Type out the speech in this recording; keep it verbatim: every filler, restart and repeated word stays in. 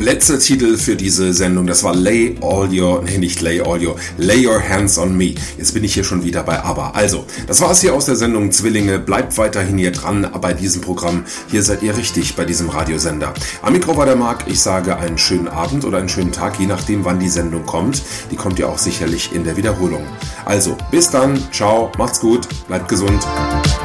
Letzter Titel für diese Sendung, das war Lay All Your, nee nicht Lay All Your, Lay Your Hands on Me. Jetzt bin ich hier schon wieder bei ABBA. Also, das war es hier aus der Sendung Zwillinge. Bleibt weiterhin hier dran bei diesem Programm. Hier seid ihr richtig bei diesem Radiosender. Am Mikro war der Marc. Ich sage einen schönen Abend oder einen schönen Tag, je nachdem wann die Sendung kommt. Die kommt ja auch sicherlich in der Wiederholung. Also, bis dann. Ciao. Macht's gut. Bleibt gesund.